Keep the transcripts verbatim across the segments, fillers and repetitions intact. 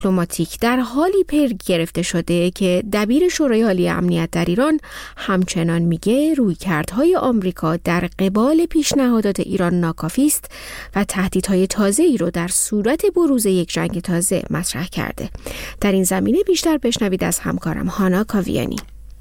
دیپلماتیک در حالی پر گرفته شده که دبیر شورای عالی امنیت در ایران همچنان میگه رویکردهای آمریکا در قبال پیشنهادات ایران ناکافی است و تهدیدهای تازه‌ای رو در صورت بروز یک جنگ تازه مطرح کرده. در این زمینه بیشتر بشنوید از همکارم هانا کاویانی.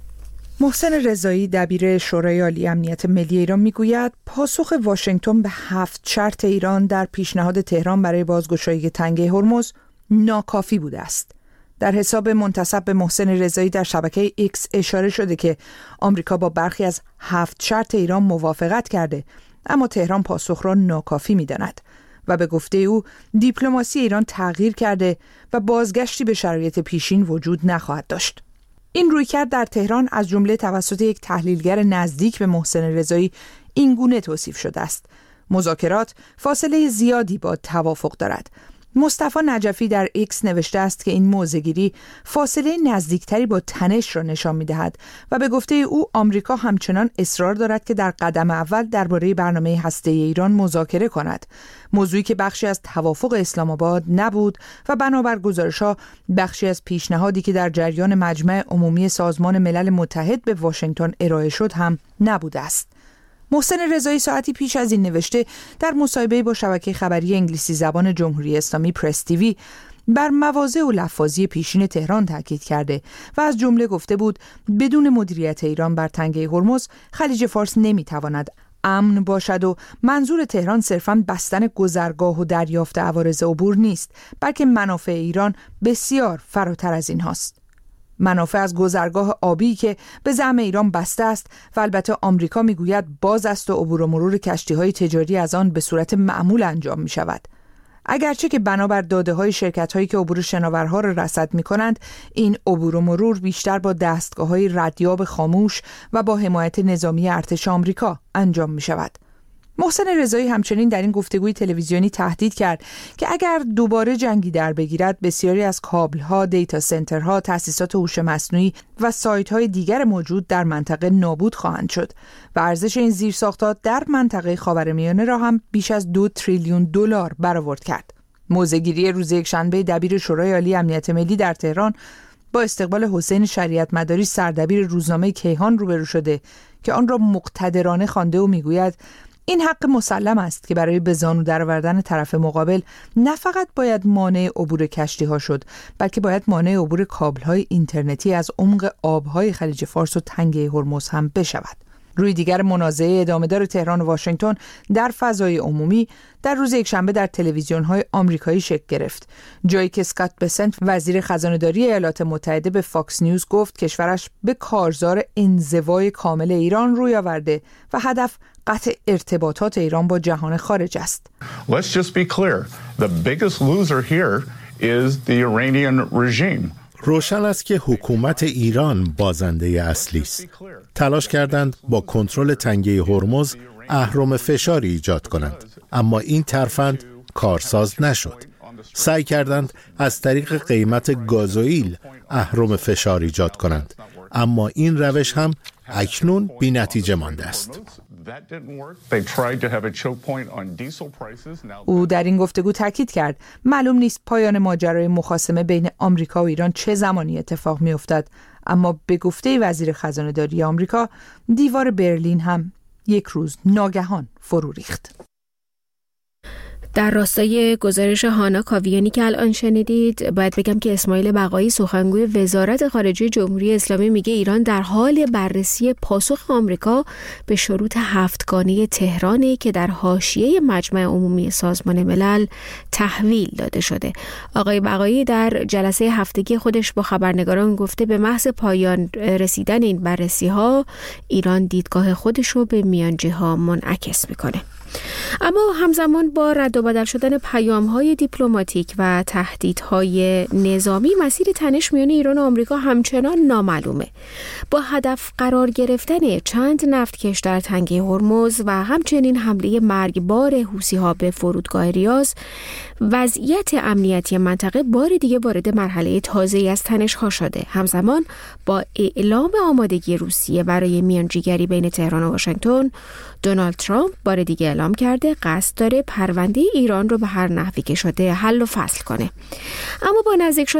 محسن رضایی دبیر شورای عالی امنیت ملی ایران میگوید پاسخ واشنگتن به هفت شرط ایران در پیشنهاد تهران برای بازگشایی تنگه هرمز ناکافی بوده است. در حساب منتسب به محسن رضایی در شبکه ایکس اشاره شده که آمریکا با برخی از هفت شرط ایران موافقت کرده، اما تهران پاسخ را ناکافی می‌داند و به گفته او دیپلماسی ایران تغییر کرده و بازگشتی به شرایط پیشین وجود نخواهد داشت. این رویکرد در تهران از جمله توسط یک تحلیلگر نزدیک به محسن رضایی این گونه توصیف شده است: مذاکرات فاصله زیادی با توافق دارد. مصطفی نجفی در ایکس نوشته است که این موضع‌گیری فاصله نزدیکتری با تنش را نشان می‌دهد و به گفته او آمریکا همچنان اصرار دارد که در قدم اول درباره برنامه هسته‌ای ایران مذاکره کند، موضوعی که بخشی از توافق اسلام آباد نبود و بنابر گزارش‌ها بخشی از پیشنهادی که در جریان مجمع عمومی سازمان ملل متحد به واشنگتن ارائه شد هم نبوده است. محسن رضایی ساعتی پیش از این نوشته در مصاحبه با شبکه خبری انگلیسی زبان جمهوری اسلامی پرس تیوی بر مواضع و لفاظی پیشین تهران تاکید کرده و از جمله گفته بود بدون مدیریت ایران بر تنگه هرمز خلیج فارس نمیتواند امن باشد و منظور تهران صرفاً بستن گذرگاه و دریافت عوارض عبور نیست، بلکه منافع ایران بسیار فراتر از این هاست. منافع از گذرگاه آبی که به زعم ایران بسته است و البته آمریکا میگوید باز است و عبور و مرور کشتی‌های تجاری از آن به صورت معمول انجام می‌شود. اگرچه که بنابر داده‌های شرکت‌هایی که عبور شناورها را رصد می‌کنند، این عبور و مرور بیشتر با دستگاه‌های ردیاب خاموش و با حمایت نظامی ارتش آمریکا انجام می‌شود. محسن رضایی همچنین در این گفتگوی تلویزیونی تهدید کرد که اگر دوباره جنگی در بگیرد بسیاری از کابل‌ها، دیتا سنترها، تأسیسات هوش مصنوعی و سایت‌های دیگر موجود در منطقه نابود خواهند شد و ارزش این زیرساخت‌ها در منطقه خاورمیانه را هم بیش از دو تریلیون دلار برآورد کرد. موضع‌گیری روز یکشنبه دبیر شورای عالی امنیت ملی در تهران با استقبال حسین شریعت مداری سردبیر روزنامه کیهان روبرو شده که آن را مقتدرانه خوانده و میگوید این حق مسلم است که برای به زانو درآوردن طرف مقابل نه فقط باید مانع عبور کشتی‌ها شد، بلکه باید مانع عبور کابل‌های اینترنتی از عمق آب‌های خلیج فارس و تنگه هرمز هم بشود. روی دیگر منازعه ادامه‌دار تهران و واشنگتن در فضای عمومی در روز یکشنبه در تلویزیون‌های آمریکایی شکل گرفت، جایی که اسکات بسنت وزیر خزانه‌داری ایالات متحده به فاکس نیوز گفت کشورش به کارزار انزوای کامل ایران روی آورده و هدف قطع ارتباطات ایران با جهان خارج است. Let's just be clear. The biggest loser here is the Iranian regime. روشن است که حکومت ایران بازنده اصلی است. تلاش کردند با کنترل تنگه هرمز اهرم فشاری ایجاد کنند، اما این ترفند کارساز نشد. سعی کردند از طریق قیمت گازوئیل اهرم فشار ایجاد کنند، اما این روش هم اکنون بی نتیجه مانده است. او در این گفتگو تاکید کرد معلوم نیست پایان ماجرای مخاصمه بین آمریکا و ایران چه زمانی اتفاق می افتد، اما به گفته وزیر خزانه‌داری آمریکا دیوار برلین هم یک روز ناگهان فرو ریخت. در راستای گزارش هانا کاویانی که الان شنیدید باید بگم که اسماعیل بقایی سخنگوی وزارت خارجه جمهوری اسلامی میگه ایران در حال بررسی پاسخ آمریکا به شروط هفتگانه تهرانه که در حاشیه مجمع عمومی سازمان ملل تحویل داده شده. آقای بقایی در جلسه هفتگی خودش با خبرنگاران گفته به محض پایان رسیدن این بررسی ها ایران دیدگاه خودش رو به میانجی ها منعکس میکنه. اما همزمان با رد و بدل شدن پیام‌های دیپلماتیک و تهدیدهای نظامی مسیر تنش میان ایران و آمریکا همچنان نامعلومه. با هدف قرار گرفتن چند نفتکش در تنگه هرمز و همچنین حمله مرگبار حوثی‌ها به فرودگاه ریاض وضعیت امنیتی منطقه بار دیگه وارد مرحله تازه‌ای از تنش‌ها شده. همزمان با اعلام آمادگی روسیه برای میانجیگری بین تهران و واشنگتن، دونالد ترامپ بار دیگه اعلام کرده قصد داره پرونده ایران رو به هر نحوی که شده حل و فصل کنه. اما با نزدیک